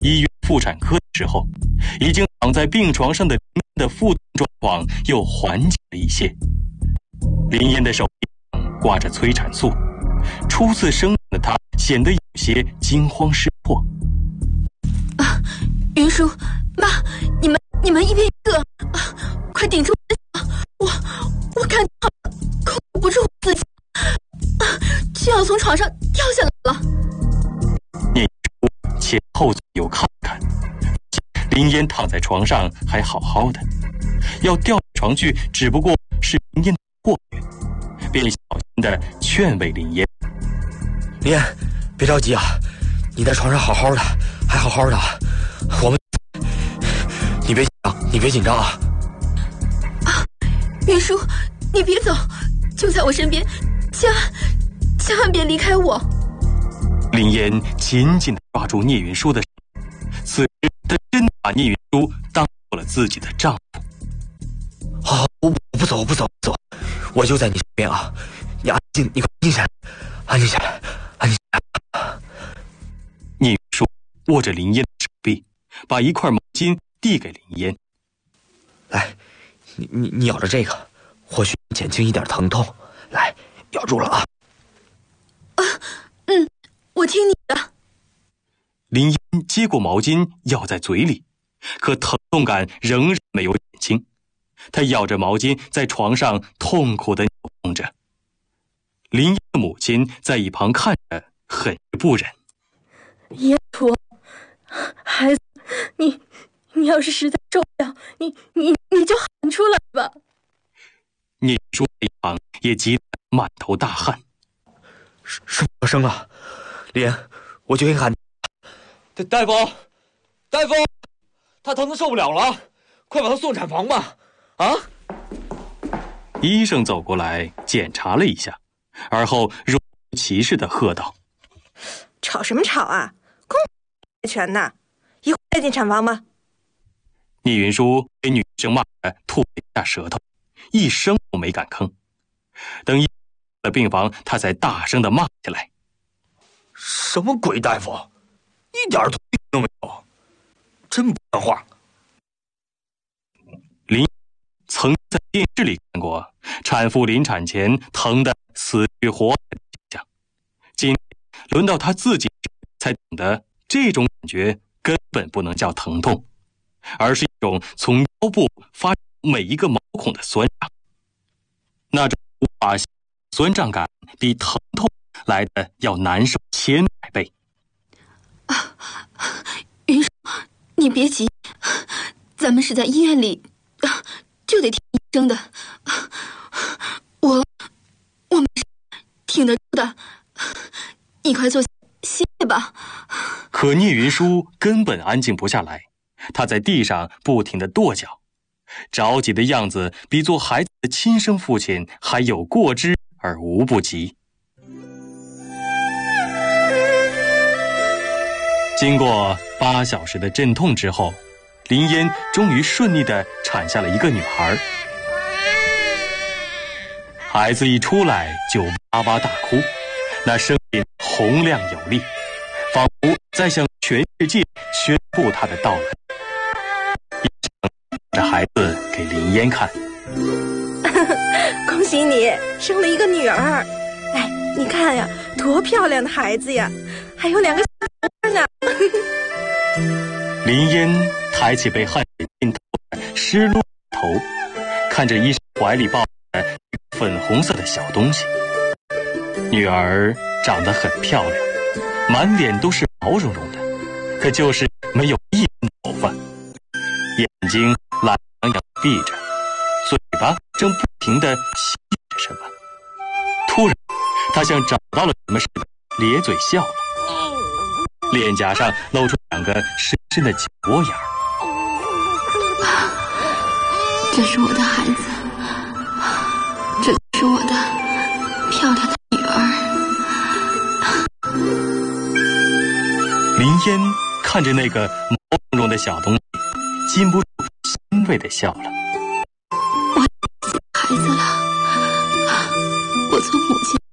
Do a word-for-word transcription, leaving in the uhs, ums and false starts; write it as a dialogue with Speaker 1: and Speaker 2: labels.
Speaker 1: 医院妇产科的时候，已经躺在病床上的林嫣的腹痛状况又缓解了一些。林嫣的手上挂着催产素，初次生产的她显得有些惊慌失措。
Speaker 2: 啊，云叔，妈，你们你们一边一个，啊，快顶住我的脚，我我感觉控制不住自己，啊，就要从床上掉下来了。
Speaker 1: 念书前后左右看看，林嫣躺在床上还好好的，要掉床去只不过是林嫣的错觉，便小心地劝慰林嫣：“
Speaker 3: 林嫣，别着急啊，你在床上好好的，还好好的，我们……你别紧张，你别紧张啊！”
Speaker 2: 啊，云叔，你别走，就在我身边，千万千万别离开我。
Speaker 1: 林嫣紧紧地抓住聂云舒的手，此时她真把聂云舒当做了自己的丈夫。
Speaker 3: 好，我我不走，我不走，不走，我就在你身边啊！你安静，你快安静下来，安静下来，安静下来。
Speaker 1: 聂云舒握着林嫣的手臂，把一块毛巾递给林嫣：“
Speaker 3: 来，你你你咬着这个，或许减轻一点疼痛。来，咬住了啊！”
Speaker 2: 啊，嗯，我听你的。
Speaker 1: 林嫣接过毛巾，咬在嘴里，可疼痛感仍然没有减轻。她咬着毛巾，在床上痛苦地扭动着。林嫣的母亲在一旁看着，很是不忍：“
Speaker 2: 叶驼，孩子，你你要是实在受不了，你你你就喊出来吧。”
Speaker 1: 聂叔在一旁也急得满头大汗。
Speaker 3: 是是我生了，林嫣，我就给你喊。大夫，大夫，他疼得受不了了，快把他送产房吧！啊！
Speaker 1: 医生走过来检查了一下，而后若无其事地喝道：“
Speaker 4: 吵什么吵啊？公权呐！一会儿带进产房吧。”
Speaker 1: 聂云舒被女生骂得吐了一下舌头，一声都没敢吭。等医生了病房，他才大声地骂起来：“
Speaker 3: 什么鬼大夫，一点同理都没有，真不像话！”
Speaker 1: 林曾在电视里看过产妇临产前疼得死去活来的景象，今天轮到他自己才懂得，这种感觉根本不能叫疼痛，而是一种从腰部发每一个毛孔的酸胀。那种无法酸胀感比疼痛来的要难受千百倍。
Speaker 2: 啊，云舒，你别急，咱们是在医院里，啊，就得听医生的。我我没事，挺得住的。你快坐下歇歇吧。
Speaker 1: 可聂云舒根本安静不下来，他在地上不停地跺脚，着急的样子比做孩子的亲生父亲还有过之而无不及。经过八小时的阵痛之后，林嫣终于顺利地产下了一个女孩。孩子一出来就哇哇大哭，那声音洪亮有力，仿佛在向全世界宣布他的到来。医生把孩子给林嫣看：“
Speaker 4: 恭喜你生了一个女儿！哎，你看呀，多漂亮的孩子呀，还有两个小孩呢。”
Speaker 1: 林嫣抬起被汗水浸透的湿漉头，看着医生怀里抱着粉红色的小东西。女儿长得很漂亮，满脸都是毛茸茸的，可就是没有一根头发，眼睛懒洋洋闭着，嘴巴正不停地吸着什么。突然，她像找到了什么似的，咧嘴笑了，脸颊上露出两个深深的酒窝眼儿。
Speaker 2: 这是我的孩子，这是我的漂亮的女儿。
Speaker 1: 林嫣看着那个毛茸茸的小东西，禁不住欣慰地笑了。
Speaker 2: 我孩子了，我做母亲